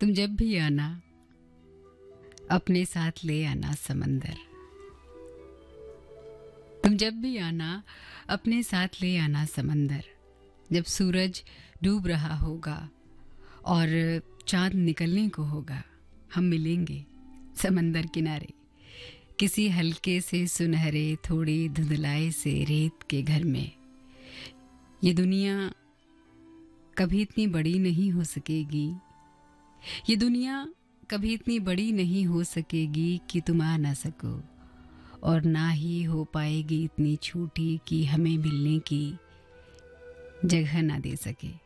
तुम जब भी आना अपने साथ ले आना समंदर। तुम जब भी आना अपने साथ ले आना समंदर। जब सूरज डूब रहा होगा और चांद निकलने को होगा, हम मिलेंगे समंदर किनारे, किसी हल्के से सुनहरे थोड़ी धुंधलाए से रेत के घर में। ये दुनिया कभी इतनी बड़ी नहीं हो सकेगी, ये दुनिया कभी इतनी बड़ी नहीं हो सकेगी कि तुम आ ना सको, और ना ही हो पाएगी इतनी छोटी कि हमें मिलने की जगह ना दे सके।